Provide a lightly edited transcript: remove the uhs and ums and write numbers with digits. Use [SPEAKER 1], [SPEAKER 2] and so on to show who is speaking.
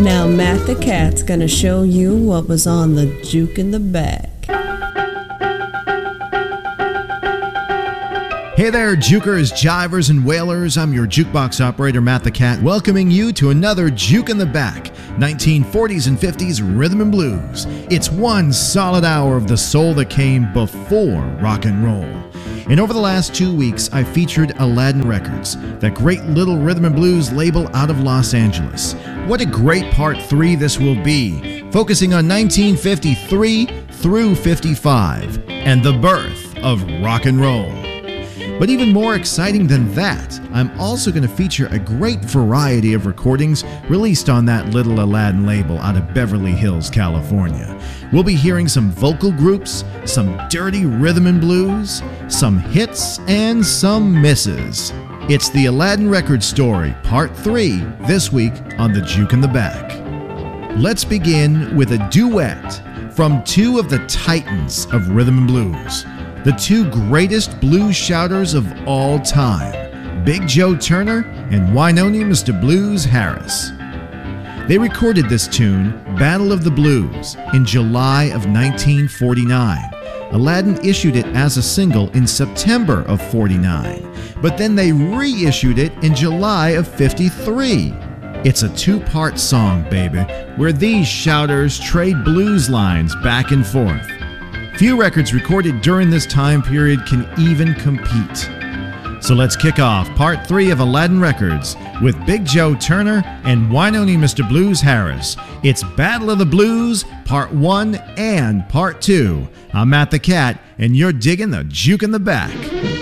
[SPEAKER 1] Now Matt the Cat's gonna show you what was on the juke in the back.
[SPEAKER 2] Hey there, jukers, jivers, and wailers. I'm your jukebox operator, Matt the Cat, welcoming you to another Juke in the Back, 1940s and 50s rhythm and blues. It's one solid hour of the soul that came before rock and roll. And over the last 2 weeks, I featured Aladdin Records, that great little rhythm and blues label out of Los Angeles. What a great part 3 this will be, focusing on 1953 through 55 and the birth of rock and roll. But even more exciting than that, I'm also going to feature a great variety of recordings released on that little Aladdin label out of Beverly Hills, California. We'll be hearing some vocal groups, some dirty rhythm and blues, some hits, and some misses. It's the Aladdin Records Story, Part 3, this week on the Juke in the Back. Let's begin with a duet from two of the titans of rhythm and blues. The two greatest blues shouters of all time, Big Joe Turner and Wynonie Mr. Blues Harris. They recorded this tune, Battle of the Blues, in July of 1949. Aladdin issued it as a single in September of 49, but then they reissued it in July of 53. It's a two-part song, baby, where these shouters trade blues lines back and forth. Few records recorded during this time period can even compete. So let's kick off Part 3 of Aladdin Records with Big Joe Turner and Wynonie Mr. Blues Harris. It's Battle of the Blues, Part 1 and Part 2. I'm Matt the Cat, and you're digging the Juke in the Back.